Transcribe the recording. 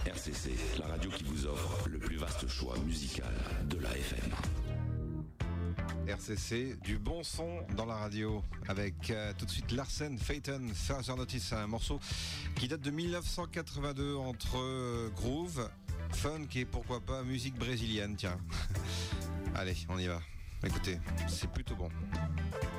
RCC, la radio qui vous offre le plus vaste choix musical de la FM. RCC, du bon son dans la radio avec tout de suite Larsen Phaeton, Further Notice, un morceau qui date de 1982 entre groove, funk et pourquoi pas musique brésilienne, tiens. Allez, on y va. Écoutez, c'est plutôt bon.